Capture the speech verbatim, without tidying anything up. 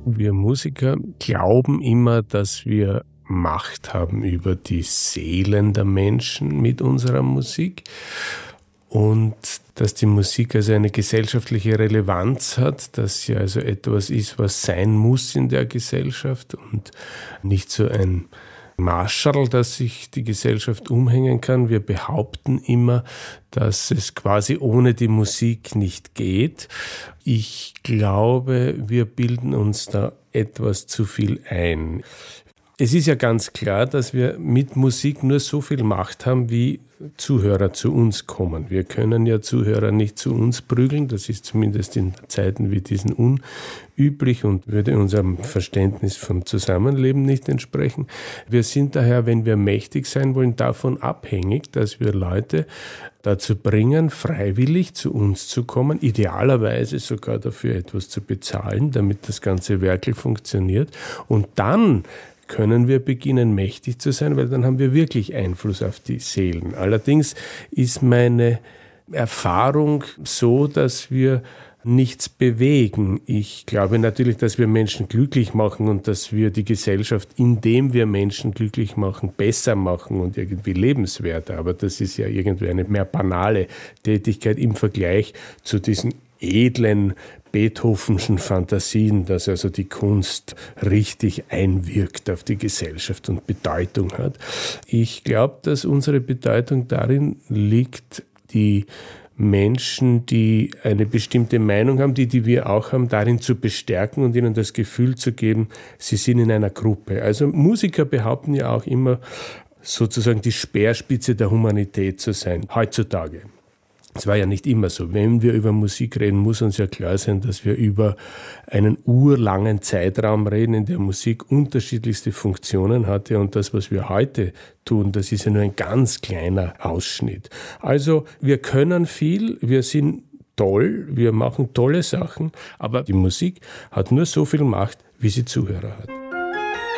Wir Musiker glauben immer, dass wir Macht haben über die Seelen der Menschen mit unserer Musik und dass die Musik also eine gesellschaftliche Relevanz hat, dass sie also etwas ist, was sein muss in der Gesellschaft und nicht so ein Marschall, das sich die Gesellschaft umhängen kann. Wir behaupten immer, dass es quasi ohne die Musik nicht geht. Ich glaube, wir bilden uns da etwas zu viel ein. Es ist ja ganz klar, dass wir mit Musik nur so viel Macht haben, wie Zuhörer zu uns kommen. Wir können ja Zuhörer nicht zu uns prügeln, das ist zumindest in Zeiten wie diesen unüblich und würde unserem Verständnis vom Zusammenleben nicht entsprechen. Wir sind daher, wenn wir mächtig sein wollen, davon abhängig, dass wir Leute dazu bringen, freiwillig zu uns zu kommen, idealerweise sogar dafür etwas zu bezahlen, damit das ganze Werkel funktioniert. Und dann können wir beginnen, mächtig zu sein, weil dann haben wir wirklich Einfluss auf die Seelen. Allerdings ist meine Erfahrung so, dass wir nichts bewegen. Ich glaube natürlich, dass wir Menschen glücklich machen und dass wir die Gesellschaft, indem wir Menschen glücklich machen, besser machen und irgendwie lebenswerter. Aber das ist ja irgendwie eine mehr banale Tätigkeit im Vergleich zu diesen edlen Beethovenschen Fantasien, dass also die Kunst richtig einwirkt auf die Gesellschaft und Bedeutung hat. Ich glaube, dass unsere Bedeutung darin liegt, die Menschen, die eine bestimmte Meinung haben, die, die wir auch haben, darin zu bestärken und ihnen das Gefühl zu geben, sie sind in einer Gruppe. Also Musiker behaupten ja auch immer, sozusagen die Speerspitze der Humanität zu sein, heutzutage. Es war ja nicht immer so. Wenn wir über Musik reden, muss uns ja klar sein, dass wir über einen urlangen Zeitraum reden, in der Musik unterschiedlichste Funktionen hatte. Und das, was wir heute tun, das ist ja nur ein ganz kleiner Ausschnitt. Also wir können viel, wir sind toll, wir machen tolle Sachen, aber die Musik hat nur so viel Macht, wie sie Zuhörer hat.